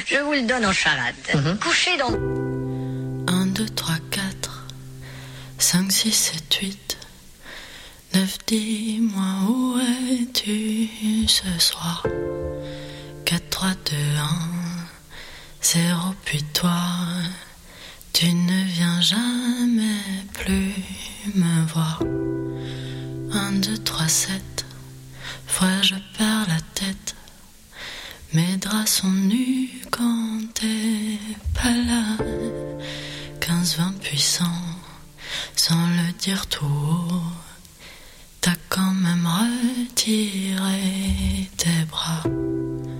Je vous le donne en charade. Couché dans... 1, 2, 3, 4, 5, 6, 7, 8, 9, dis-moi où es-tu ce soir? 4, 3, 2, 1, 0, puis toi, tu ne viens jamais plus me voir. 1, 2, 3, 7, fois je perds la tête. Mes draps sont nus quand t'es pas là. 15, 20 puissant, sans le dire tout haut, t'as quand même retiré